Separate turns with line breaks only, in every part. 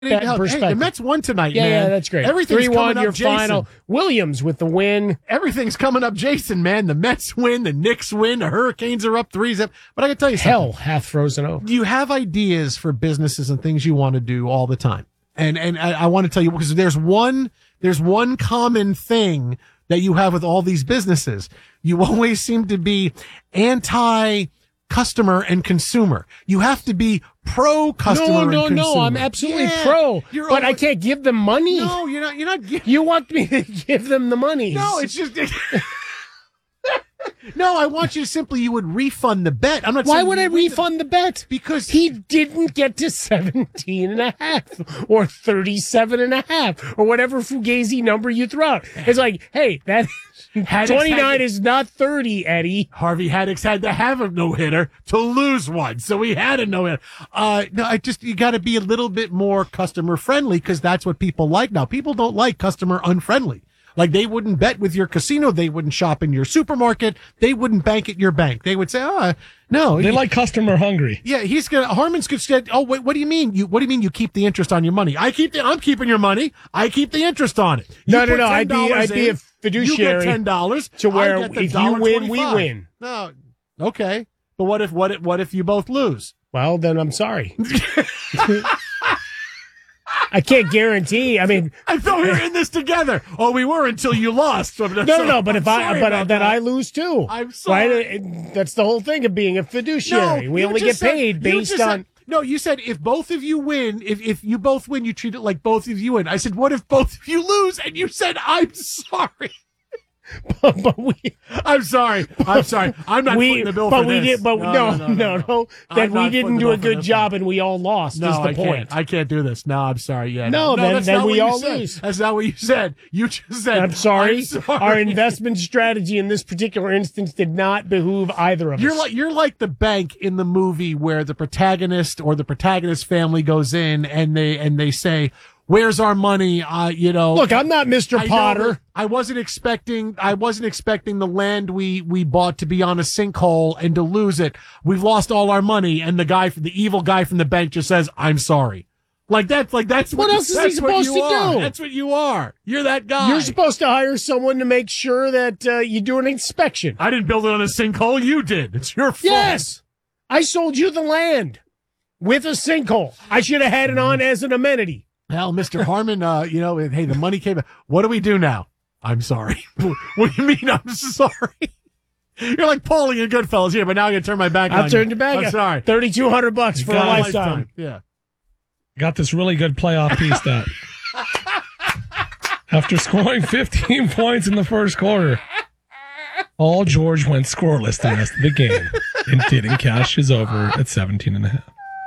perspective.
Hey, the Mets won tonight,
yeah,
man.
Yeah, that's great.
Everything's
3-1,
up,
your
Jason.
final. Williams with the win.
Everything's coming up, Jason, man. The Mets win, the Knicks win, the Hurricanes are up 3-0. But I can tell you something.
Hell, half frozen over.
You have ideas for businesses and things you want to do all the time. And I want to tell you, because there's one common thing that you have with all these businesses. You always seem to be anti-customer and consumer. You have to be pro-customer and consumer.
No, I'm absolutely pro. But I can't give them money.
No, you're not.
You want me to give them the money.
No, it's just... No, I want you to simply, you would refund the bet. I'm not.
Why would I refund the bet?
Because
he didn't get to 17.5 or 37.5 or whatever Fugazi number you throw out. It's like, hey, that 29 is not 30, Eddie.
Harvey Haddix had to have a no-hitter to lose one, so he had a no-hitter. No, you got to be a little bit more customer friendly, because that's what people like now. People don't like customer unfriendly. Like, they wouldn't bet with your casino. They wouldn't shop in your supermarket. They wouldn't bank at your bank. They would say, no.
They like customer hungry.
Yeah, Harmon's could say, wait, what do you mean? What do you mean you keep the interest on your money? I'm keeping your money. I keep the interest on it.
No. I'd be a fiduciary.
You get $10
to where if you win, we win.
No. Okay. But what if you both lose?
Well, then I'm sorry. I can't guarantee. I mean,
I thought we were in this together. Oh, we were until you lost.
No. But then I lose too.
I'm sorry.
Right? That's the whole thing of being a fiduciary. We only get paid based on.
No, you said if both of you win, if you both win, you treat it like both of you win. I said, what if both of you lose? And you said, I'm sorry. I'm sorry. I'm not footing the bill for this.
No. Then we didn't do a good job, and we all lost. Is the point?
I can't do this. No, I'm sorry. Yeah.
No, then we all lose.
That's not what you said. You just said,
I'm sorry. Our investment strategy in this particular instance did not behoove either of us.
You're like the bank in the movie where the protagonist or the protagonist family goes in and they say, where's our money?
Look, I'm not Mr. Potter.
I wasn't expecting the land we bought to be on a sinkhole and to lose it. We've lost all our money. And the evil guy from the bank just says, I'm sorry. That's what
else is he supposed to do?
That's what you are. You're that guy.
You're supposed to hire someone to make sure that you do an inspection.
I didn't build it on a sinkhole. You did. It's your fault.
Yes. I sold you the land with a sinkhole. I should have had it on as an amenity.
Well, Mr. Harmon, hey, the money came. What do we do now? I'm sorry. What do you mean I'm sorry? You're like Paulie and Goodfellas here, but now I'm going to turn my back on you.
I'll turn your back.
I'm sorry.
$3,200 for a lifetime.
Yeah.
Got this really good playoff piece that after scoring 15 points in the first quarter, all George went scoreless the rest of the game and didn't cash his over at 17.5.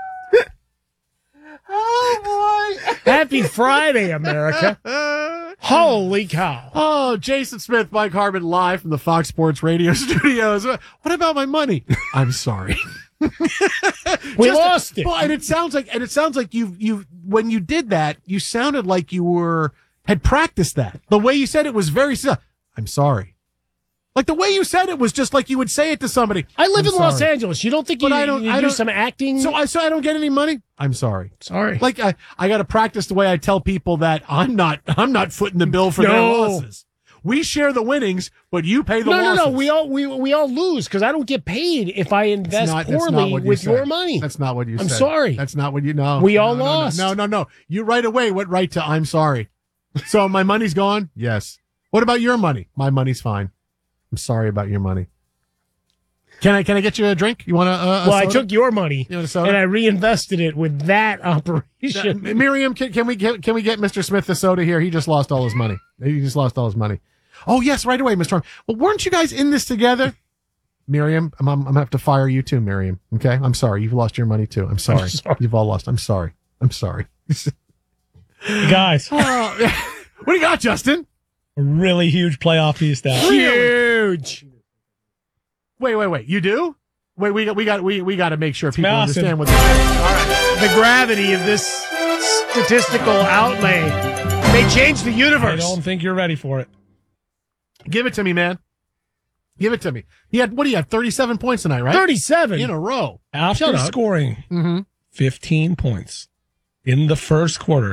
Oh, boy.
Happy Friday, America. Holy cow.
Oh, Jason Smith, Mike Harmon, live from the Fox Sports Radio studios. What about my money? I'm sorry.
We lost it.
Well, and it sounds like you when you did that, you sounded like you had practiced that. The way you said it was very, I'm sorry. Like the way you said it was just like you would say it to somebody.
I live in Los Angeles. You don't think you do some acting?
So I don't get any money? I'm sorry.
Sorry.
Like I got to practice the way I tell people that I'm not footing the bill for their losses. We share the winnings, but you pay the losses.
No. We all lose because I don't get paid if I invest poorly with your money.
That's not what you said.
I'm sorry.
That's not what you know.
We all lost.
No. You right away went right to I'm sorry. So my money's gone? Yes. What about your money? My money's fine. I'm sorry about your money. Can I get you a drink? You want a soda?
I took your money
and I
reinvested it with that operation.
Miriam, can we get Mr. Smith the soda here? He just lost all his money. Oh yes, right away, Mr. Harmon. Well, weren't you guys in this together? Miriam, I'm gonna have to fire you too, Miriam. Okay, I'm sorry. You've lost your money too. I'm sorry. You've all lost. I'm sorry.
Guys,
what do you got, Justin?
A really huge playoff piece down.
Huge.
Wait. You do? Wait, we got to make sure people understand what.
All right. The gravity of this statistical outlay may change the universe.
I don't think you're ready for it.
Give it to me, man. Give it to me. He had 37 points tonight, right?
37
in a row.
After scoring 15 points in the first quarter.